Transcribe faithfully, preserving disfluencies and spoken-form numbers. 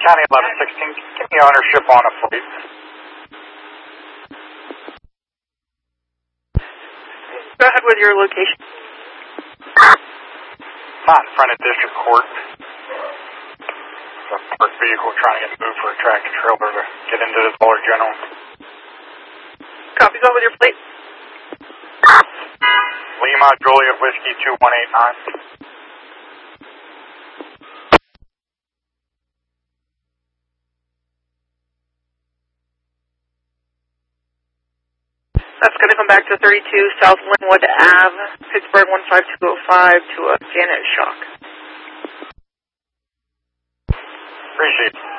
County eleven sixteen, give me ownership on a fleet. Go ahead with your location. Not in front of District Court. It's a parked vehicle trying to get moved for a tractor trailer to get into the Dollar General. Copy, go with your plate. Lima, Juliet, Whiskey two one eight nine. That's going to come back to thirty-two South Linwood Avenue, Pittsburgh one five two oh five to uh, Janet Shock. Appreciate it.